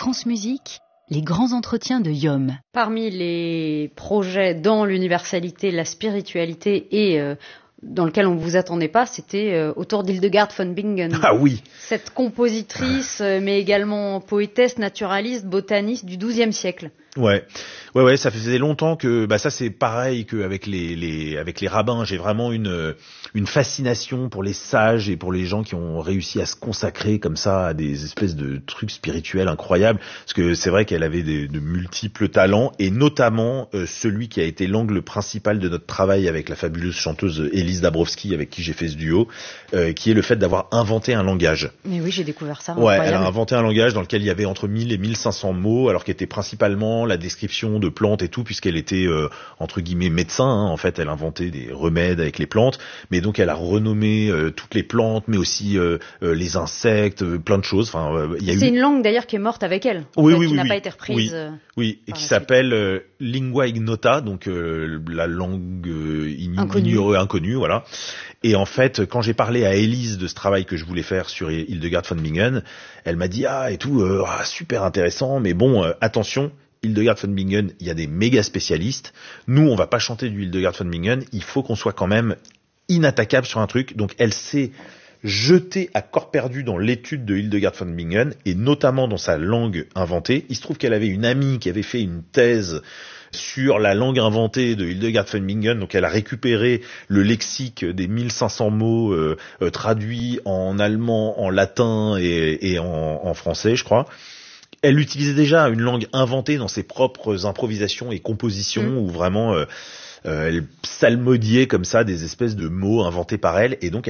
France Musique, les grands entretiens de Yom. Parmi les projets dans l'universalité, la spiritualité et dans lequel on ne vous attendait pas, c'était autour d'Hildegard von Bingen. Ah oui. Cette compositrice, mais également poétesse, naturaliste, botaniste du XIIe siècle. Ouais, ça faisait longtemps que ça c'est pareil qu'avec les rabbins, j'ai vraiment une fascination pour les sages et pour les gens qui ont réussi à se consacrer comme ça à des espèces de trucs spirituels incroyables, parce que c'est vrai qu'elle avait de multiples talents, et notamment celui qui a été l'angle principal de notre travail avec la fabuleuse chanteuse Élise Dabrowski, avec qui j'ai fait ce duo, qui est le fait d'avoir inventé un langage. Mais oui, j'ai découvert ça. Ouais, incroyable. elle a inventé un langage dans lequel il y avait entre 1000 et 1500 mots, alors qu'il était principalement la description de plantes et tout, puisqu'elle était entre guillemets médecin, hein. En fait, elle inventait des remèdes avec les plantes, mais donc elle a renommé toutes les plantes, mais aussi les insectes, plein de choses. Enfin, il y a C'est une langue d'ailleurs qui est morte avec elle, qui n'a pas été reprise. Oui, et qui s'appelle lingua ignota, donc la langue inconnue, voilà. Et en fait, quand j'ai parlé à Élise de ce travail que je voulais faire sur Hildegard von Bingen, elle m'a dit super intéressant, mais bon, attention, Hildegard von Bingen, il y a des méga spécialistes. Nous, on va pas chanter du Hildegard von Bingen. Il faut qu'on soit quand même inattaquable sur un truc. Donc, elle s'est jetée à corps perdu dans l'étude de Hildegard von Bingen, et notamment dans sa langue inventée. Il se trouve qu'elle avait une amie qui avait fait une thèse sur la langue inventée de Hildegard von Bingen, donc elle a récupéré le lexique des 1500 mots traduits en allemand, en latin et en français, je crois. Elle utilisait déjà une langue inventée dans ses propres improvisations et compositions, où vraiment elle psalmodiait comme ça des espèces de mots inventés par elle, et donc